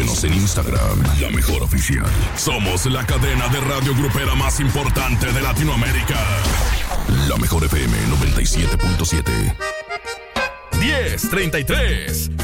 Síguenos en Instagram, La Mejor Oficial. Somos la cadena de radio grupera más importante de Latinoamérica. La Mejor FM 97.7. 10:33.